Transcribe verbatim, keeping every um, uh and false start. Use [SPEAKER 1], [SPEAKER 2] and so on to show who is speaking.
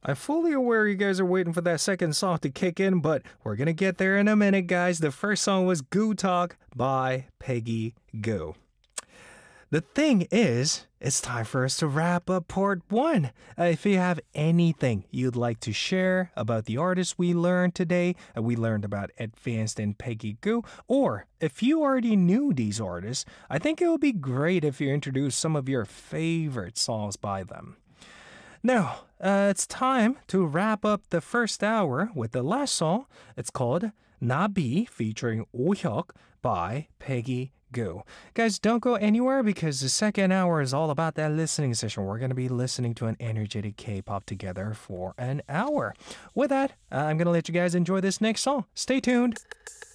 [SPEAKER 1] I'm fully aware you guys are waiting for that second song to kick in, but we're gonna get there in a minute, guys. The first song was Goo Talk by Peggy Goo. The thing is, it's time for us to wrap up part one. Uh, if you have anything you'd like to share about the artists we learned today, uh, we learned about Advanced and Peggy Goo, or if you already knew these artists, I think it would be great if you introduced some of your favorite songs by them. Now, uh, it's time to wrap up the first hour with the last song. It's called Nabi featuring Oh Hyuk by Peggy Goo. Guys, don't go anywhere because the second hour is all about that listening session. We're going to be listening to an energetic K-pop together for an hour. With that, uh, I'm going to let you guys enjoy this next song. Stay tuned.